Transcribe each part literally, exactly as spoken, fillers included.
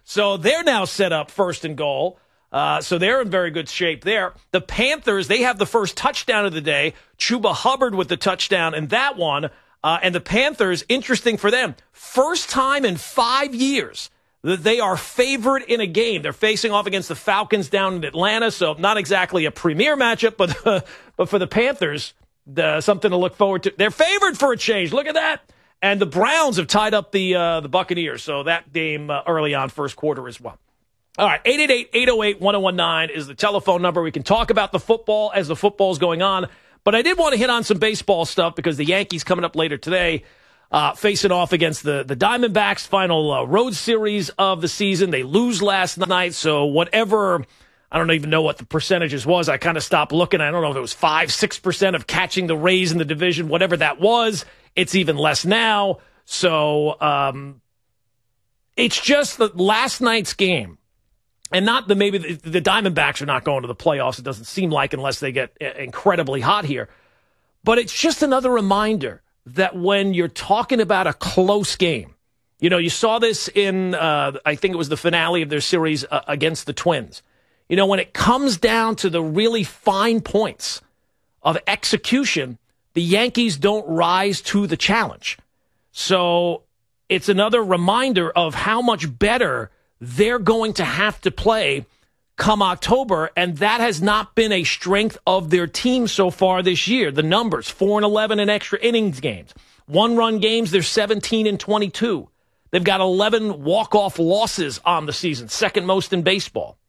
So they're now set up first and goal. Uh, so they're in very good shape there. The Panthers, they have the first touchdown of the day. Chuba Hubbard with the touchdown in that one. Uh, and the Panthers, interesting for them, first time in five years that they are favored in a game. They're facing off against the Falcons down in Atlanta, so not exactly a premier matchup, but uh, but for the Panthers, the, something to look forward to. They're favored for a change. Look at that. And the Browns have tied up the uh, the Buccaneers, so that game uh, early on, first quarter as well. All right, eight eight eight, eight oh eight, one oh one nine is the telephone number. We can talk about the football as the football's going on, but I did want to hit on some baseball stuff because the Yankees coming up later today, uh, facing off against the, the Diamondbacks, final uh, road series of the season. They lose last night, so whatever, I don't even know what the percentages was. I kind of stopped looking. I don't know if it was five, six percent of catching the Rays in the division, whatever that was. It's even less now. So um, it's just that last night's game, and not the maybe the, the Diamondbacks are not going to the playoffs. It doesn't seem like unless they get incredibly hot here. But it's just another reminder that when you're talking about a close game, you know, you saw this in, uh, I think it was the finale of their series uh, against the Twins. You know, when it comes down to the really fine points of execution, the Yankees don't rise to the challenge. So it's another reminder of how much better they're going to have to play come October, and that has not been a strength of their team so far this year. The numbers, four and eleven in extra innings games. One-run games, they're seventeen and twenty-two. They've got eleven walk-off losses on the season, second most in baseball.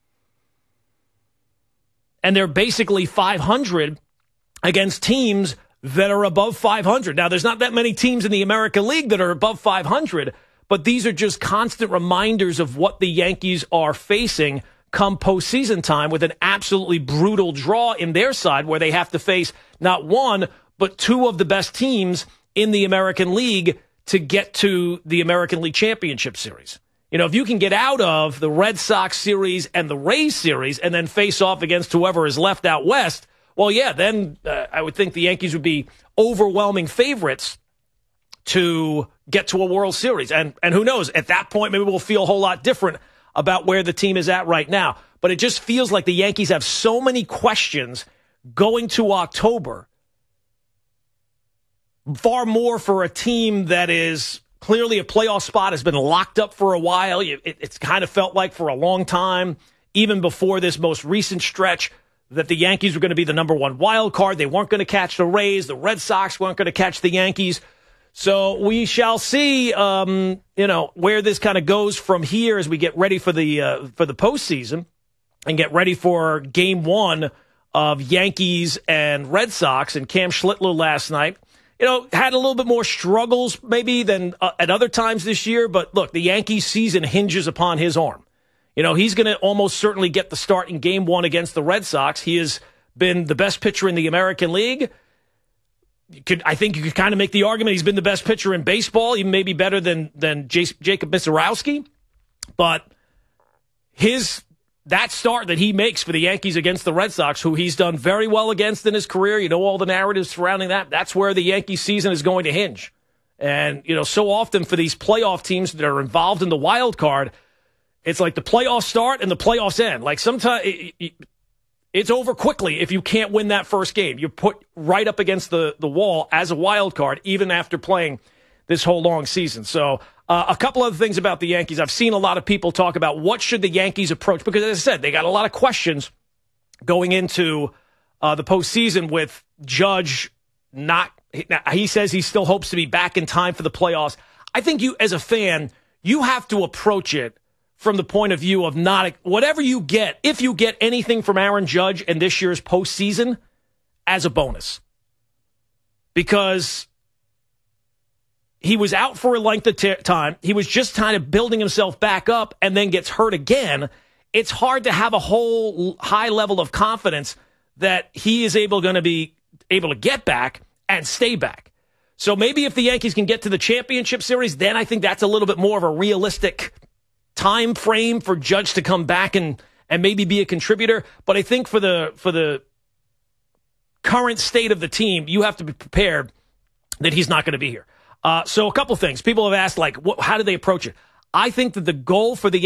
And they're basically five hundred against teams that are above five hundred. Now, there's not that many teams in the American League that are above five hundred, but these are just constant reminders of what the Yankees are facing come postseason time with an absolutely brutal draw in their side where they have to face not one, but two of the best teams in the American League to get to the American League Championship Series. You know, if you can get out of the Red Sox series and the Rays series and then face off against whoever is left out west, well, yeah, then uh, I would think the Yankees would be overwhelming favorites to get to a World Series. And and who knows, at that point, maybe we'll feel a whole lot different about where the team is at right now. But it just feels like the Yankees have so many questions going to October, far more for a team that is clearly a playoff spot, has been locked up for a while. It, it's kind of felt like for a long time, even before this most recent stretch, that the Yankees were going to be the number one wild card. They weren't going to catch the Rays. The Red Sox weren't going to catch the Yankees. So we shall see, um, you know, where this kind of goes from here as we get ready for the uh, for the postseason and get ready for Game One of Yankees and Red Sox. And Cam Schlittler last night, you know, had a little bit more struggles maybe than uh, at other times this year. But look, the Yankees season hinges upon his arm. You know, he's going to almost certainly get the start in Game One against the Red Sox. He has been the best pitcher in the American League. You could, I think you could kind of make the argument he's been the best pitcher in baseball, even maybe better than than J- Jacob Misiorowski. But his that start that he makes for the Yankees against the Red Sox, who he's done very well against in his career, you know, all the narratives surrounding that, that's where the Yankee season is going to hinge. And, you know, so often for these playoff teams that are involved in the wild card, it's like the playoffs start and the playoffs end. Like sometimes it, it, it's over quickly if you can't win that first game. You're put right up against the, the wall as a wild card, even after playing this whole long season. So uh, a couple other things about the Yankees. I've seen a lot of people talk about what should the Yankees approach, because as I said, they got a lot of questions going into uh, the postseason with Judge not, he says he still hopes to be back in time for the playoffs. I think you, as a fan, you have to approach it from the point of view of not, whatever you get, if you get anything from Aaron Judge in this year's postseason, as a bonus. Because he was out for a length of t- time. He was just kind of building himself back up and then gets hurt again. It's hard to have a whole high level of confidence that he is able going to be able to get back and stay back. So maybe if the Yankees can get to the championship series, then I think that's a little bit more of a realistic time frame for Judge to come back and, and maybe be a contributor. But I think for the for the current state of the team, you have to be prepared that he's not going to be here. Uh, so a couple things. People have asked, like, what, how do they approach it? I think that the goal for the